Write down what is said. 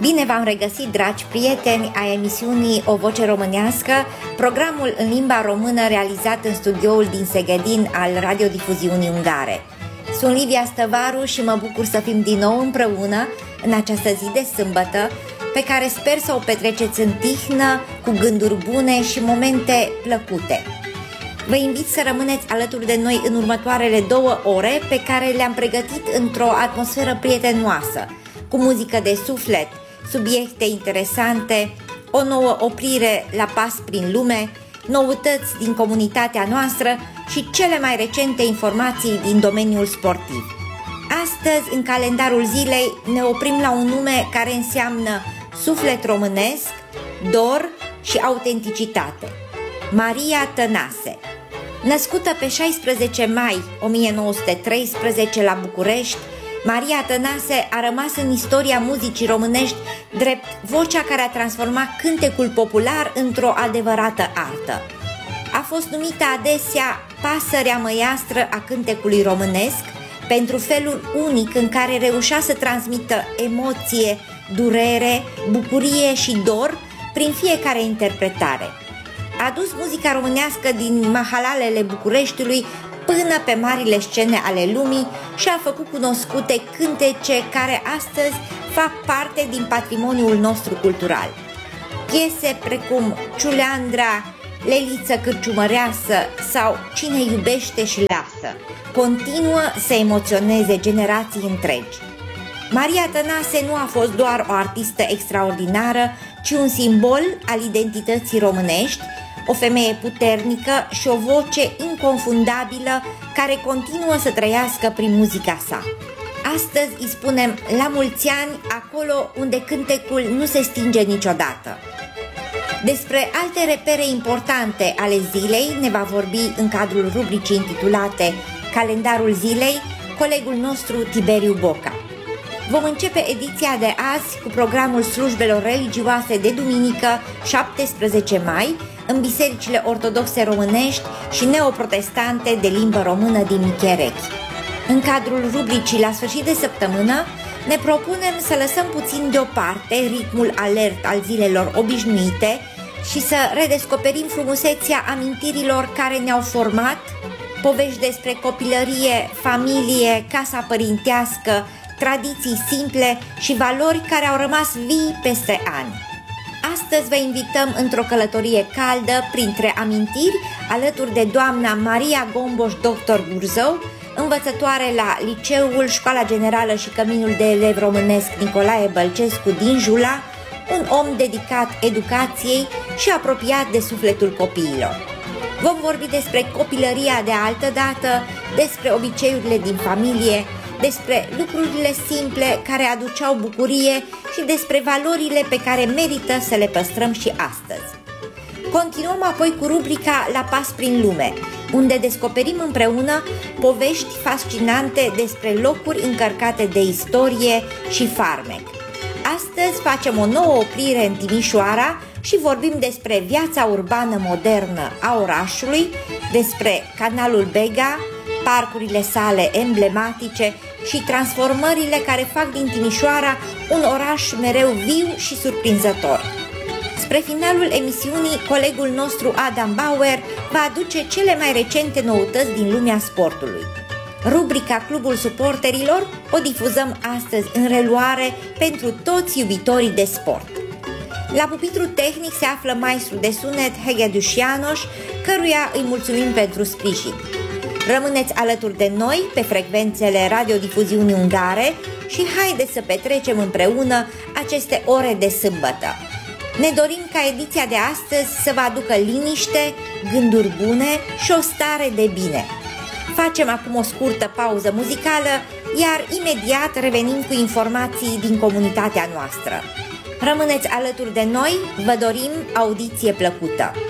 Bine v-am regăsit, dragi prieteni ai emisiunii O Voce Românească, programul în limba română realizat în studioul din Segedin al radiodifuziunii ungare. Sunt Livia Stăvaru și mă bucur să fim din nou împreună în această zi de sâmbătă, pe care sper să o petreceți în tihnă, cu gânduri bune și momente plăcute. Vă invit să rămâneți alături de noi în următoarele 2 ore, pe care le-am pregătit într-o atmosferă prietenoasă, cu muzică de suflet, subiecte interesante, o nouă oprire la pas prin lume, noutăți din comunitatea noastră și cele mai recente informații din domeniul sportiv. Astăzi, în calendarul zilei, ne oprim la un nume care înseamnă suflet românesc, dor și autenticitate. Maria Tănase. Născută pe 16 mai 1913 la București, Maria Tănase a rămas în istoria muzicii românești drept vocea care a transformat cântecul popular într-o adevărată artă. A fost numită adesea pasărea măiastră a cântecului românesc pentru felul unic în care reușea să transmită emoție, durere, bucurie și dor prin fiecare interpretare. A dus muzica românească din mahalalele Bucureștiului până pe marile scene ale lumii și a făcut cunoscute cântece care astăzi fac parte din patrimoniul nostru cultural. Piese precum Ciuleandra, Leliță cârciumăreasă sau Cine iubește și lasă continuă să emoționeze generații întregi. Maria Tănase nu a fost doar o artistă extraordinară, ci un simbol al identității românești, o femeie puternică și o voce inconfundabilă care continuă să trăiască prin muzica sa. Astăzi îi spunem la mulți ani acolo unde cântecul nu se stinge niciodată. Despre alte repere importante ale zilei ne va vorbi în cadrul rubricii intitulate Calendarul zilei colegul nostru Tiberiu Boca. Vom începe ediția de azi cu programul slujbelor religioase de duminică 17 mai în bisericile ortodoxe românești și neoprotestante de limbă română din Micherechi. În cadrul rubricii La sfârșit de săptămână ne propunem să lăsăm puțin deoparte ritmul alert al zilelor obișnuite și să redescoperim frumusețea amintirilor care ne-au format, povești despre copilărie, familie, casa părintească, tradiții simple și valori care au rămas vii peste ani. Astăzi vă invităm într-o călătorie caldă printre amintiri alături de doamna Maria Gomboș Dr. Gurzău, învățătoare la Liceul Școala Generală și Căminul de Elev Românesc Nicolae Bălcescu din Jula, un om dedicat educației și apropiat de sufletul copiilor. Vom vorbi despre copilăria de altădată, despre obiceiurile din familie, despre lucrurile simple care aduceau bucurie și despre valorile pe care merită să le păstrăm și astăzi. Continuăm apoi cu rubrica La pas prin lume, unde descoperim împreună povești fascinante despre locuri încărcate de istorie și farmec. Astăzi facem o nouă oprire în Timișoara și vorbim despre viața urbană modernă a orașului, despre canalul Bega, parcurile sale emblematice și transformările care fac din Timișoara un oraș mereu viu și surprinzător. Spre finalul emisiunii, colegul nostru Adam Bauer va aduce cele mai recente noutăți din lumea sportului. Rubrica Clubul Suporterilor o difuzăm astăzi în reluare pentru toți iubitorii de sport. La pupitru tehnic se află maestru de sunet Hege Dușianoș, căruia îi mulțumim pentru sprijin. Rămâneți alături de noi pe frecvențele radiodifuziunii ungare și haideți să petrecem împreună aceste ore de sâmbătă. Ne dorim ca ediția de astăzi să vă aducă liniște, gânduri bune și o stare de bine. Facem acum o scurtă pauză muzicală, iar imediat revenim cu informații din comunitatea noastră. Rămâneți alături de noi, vă dorim audiție plăcută!